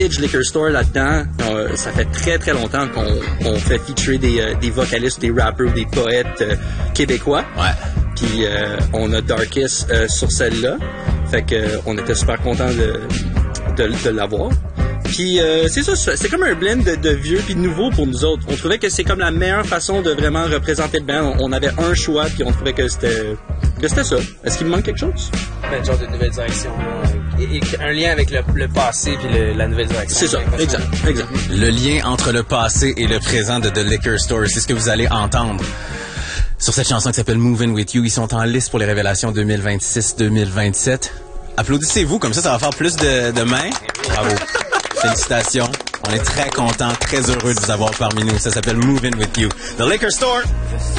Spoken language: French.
Edge Liquor Store là-dedans, ça fait très très longtemps qu'on fait featurer des vocalistes, des rappers, des poètes québécois. Ouais. Puis on a Darkest sur celle-là. Fait que on était super contents de l'avoir. Puis c'est ça, c'est comme un blend de vieux puis de nouveau pour nous autres. On trouvait que c'est comme la meilleure façon de vraiment représenter le band. On avait un choix puis on trouvait que c'était ça. Est-ce qu'il me manque quelque chose? Un genre de nouvelle direction. Et un lien avec le passé puis la nouvelle direction. C'est ça, exact. Le lien entre le passé et le présent de The Liquor Store, c'est ce que vous allez entendre sur cette chanson qui s'appelle Movin' With You. Ils sont en liste pour les révélations 2026-2027. Applaudissez-vous, comme ça va faire plus de mains. Bravo. Félicitations. On est très contents, très heureux de vous avoir parmi nous. Ça s'appelle Movin' With You. The Liquor Store.